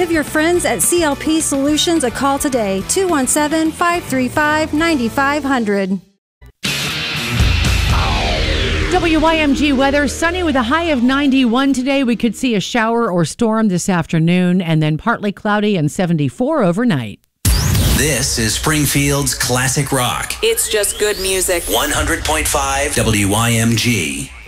Give your friends at CLP Solutions a call today, 217-535-9500. WYMG weather, sunny with a high of 91 today. We could see a shower or storm this afternoon, and then partly cloudy and 74 overnight. This is Springfield's Classic Rock. It's just good music. 100.5 WYMG.